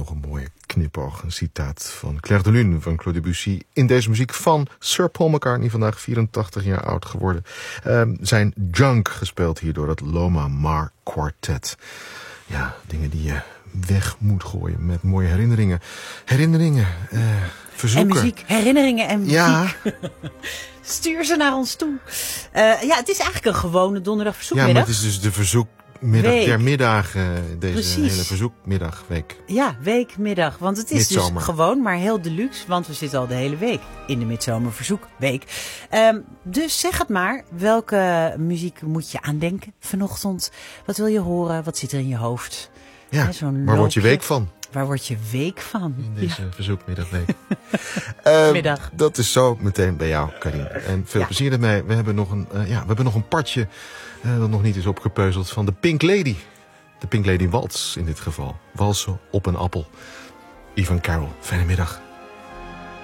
nog een mooie knipoog. Een citaat van Clair de Lune van Claude Debussy. In deze muziek van Sir Paul McCartney, vandaag 84 jaar oud geworden. Zijn Junk gespeeld hier door het Loma Mar Quartet. Ja, dingen die je weg moet gooien met mooie herinneringen. Herinneringen, verzoeken. En muziek, herinneringen en muziek. Ja. Stuur ze naar ons toe. Het is eigenlijk een gewone donderdag verzoekmiddag. Ja, maar het is dus de verzoekmiddag Week. der middagen. Deze Precies. hele verzoekmiddagweek. Ja, weekmiddag. Want het is Midzomer. dus gewoon, maar heel deluxe. Want we zitten al de hele week in de midzomerverzoekweek. Dus zeg het maar. Welke muziek moet je aandenken vanochtend? Wat wil je horen? Wat zit er in je hoofd? Ja, Zo'n waar word je loopje. week van? Waar word je week van? In deze verzoekmiddagweek. Middag. Dat is zo meteen bij jou, Karin. En veel plezier ermee. We hebben nog een partje dat nog niet is opgepeuzeld van de Pink Lady. De Pink Lady Waltz in dit geval. Walsen op een appel. Ivan Carroll, fijne middag.